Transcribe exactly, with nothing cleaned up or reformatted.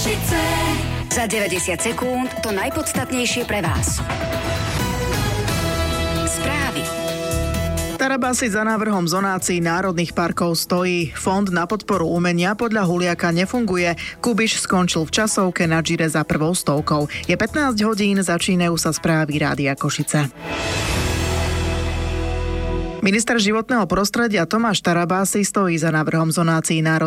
Košice. Za deväťdesiat sekúnd to najpodstatnejšie pre vás. Správy. Tarabási za návrhom zonácií národných parkov stojí. Fond na podporu umenia podľa Huliaka nefunguje. Kubiš skončil v časovke na Gire za prvou stovkou. Je pätnásť hodín, začínajú sa správy Rádia Košice. Minister životného prostredia Tomáš Tarabási stojí za návrhom zonácií národných